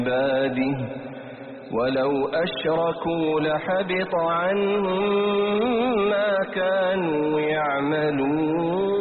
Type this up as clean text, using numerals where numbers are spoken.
عباده ولو أشركوا لحبط عنهم ما كانوا يعملون